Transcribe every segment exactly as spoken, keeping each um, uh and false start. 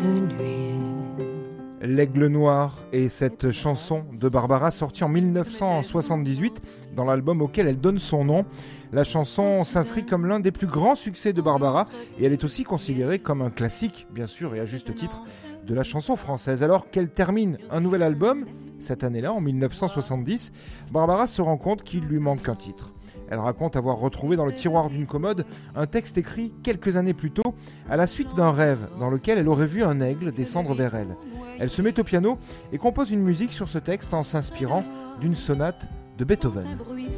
nuit. L'Aigle Noir est cette chanson de Barbara sortie en dix-neuf cent soixante-dix-huit dans l'album auquel elle donne son nom. La chanson s'inscrit comme l'un des plus grands succès de Barbara et elle est aussi considérée comme un classique, bien sûr et à juste titre, de la chanson française. Alors qu'elle termine un nouvel album, cette année-là, en dix-neuf cent soixante-dix, Barbara se rend compte qu'il lui manque un titre. Elle raconte avoir retrouvé dans le tiroir d'une commode un texte écrit quelques années plus tôt à la suite d'un rêve dans lequel elle aurait vu un aigle descendre vers elle. Elle se met au piano et compose une musique sur ce texte en s'inspirant d'une sonate de Beethoven.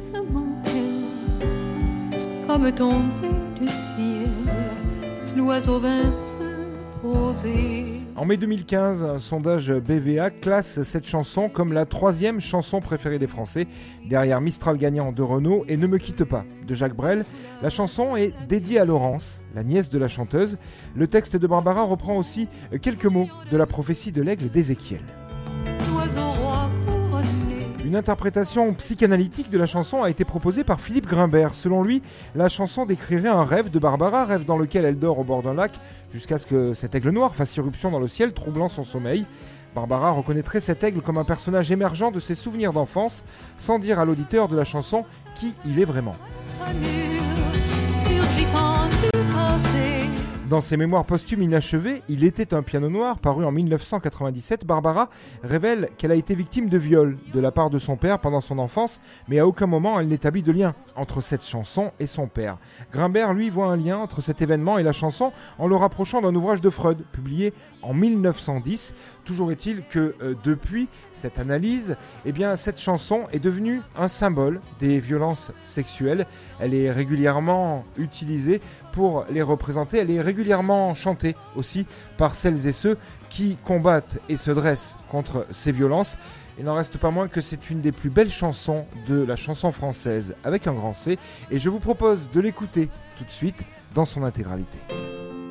Comme tombé du ciel, l'oiseau vint se poser. En mai deux mille quinze, un sondage B V A classe cette chanson comme la troisième chanson préférée des Français, derrière Mistral gagnant de Renaud et Ne me quitte pas de Jacques Brel. La chanson est dédiée à Laurence, la nièce de la chanteuse. Le texte de Barbara reprend aussi quelques mots de la prophétie de l'aigle d'Ézéchiel. L'oiseau roi couronné. Une interprétation psychanalytique de la chanson a été proposée par Philippe Grimbert. Selon lui, la chanson décrirait un rêve de Barbara, rêve dans lequel elle dort au bord d'un lac, jusqu'à ce que cet aigle noir fasse irruption dans le ciel, troublant son sommeil. Barbara reconnaîtrait cet aigle comme un personnage émergent de ses souvenirs d'enfance, sans dire à l'auditeur de la chanson qui il est vraiment. Dans ses mémoires posthumes inachevées, Il était un piano noir, paru en dix-neuf cent quatre-vingt-dix-sept, Barbara révèle qu'elle a été victime de viol de la part de son père pendant son enfance, mais à aucun moment elle n'établit de lien entre cette chanson et son père. Grimbert, lui, voit un lien entre cet événement et la chanson en le rapprochant d'un ouvrage de Freud, publié en dix-neuf cent dix. Toujours est-il que euh, depuis cette analyse, eh bien, cette chanson est devenue un symbole des violences sexuelles. Elle est régulièrement utilisée pour les représenter. Elle est régulièrement chantée aussi par celles et ceux qui combattent et se dressent contre ces violences. Il n'en reste pas moins que c'est une des plus belles chansons de la chanson française avec un grand C. Et je vous propose de l'écouter tout de suite dans son intégralité.